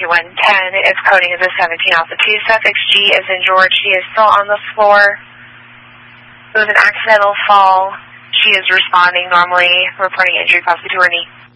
22110 is coding as a 17 Alpha 2 suffix G as in George. She is still on the floor. It was an accidental fall. She is responding normally, reporting injury possibly to her knee.